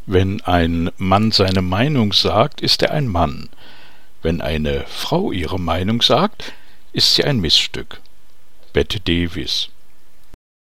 Wenn ein Mann seine Meinung sagt, ist er ein Mann. Wenn eine Frau ihre Meinung sagt, ist sie ein Missstück. Bette Davis.